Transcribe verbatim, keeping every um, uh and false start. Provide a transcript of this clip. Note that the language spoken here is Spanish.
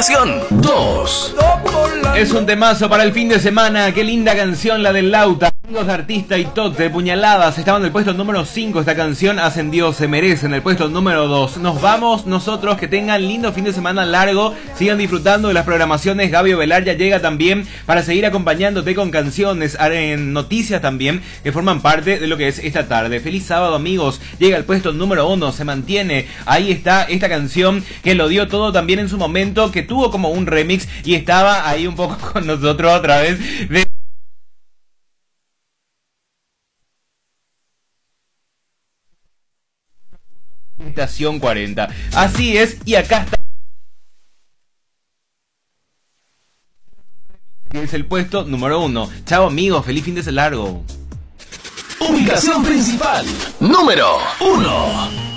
Ubicación dos. Es un temazo para el fin de semana. Qué linda canción la del Lauta. Amigos de Artista y Tote, Puñaladas. Estaban en el puesto número cinco. Esta canción Ascendió, Se Merece en el puesto número dos. Nos vamos nosotros. Que tengan lindo fin de semana largo. Sigan disfrutando de las programaciones. Gabio Velar ya llega también para seguir acompañándote con canciones, en noticias también, que forman parte de lo que es esta tarde. Feliz sábado, amigos. Llega al puesto número uno. Se mantiene. Ahí está esta canción que lo dio todo también en su momento. Que tuvo como un remix y estaba ahí un poco con nosotros otra vez. De Estación cuarenta. Así es, y acá está. Que es el puesto número uno. Chao, amigos, feliz fin de semana largo. Ubicación principal número uno.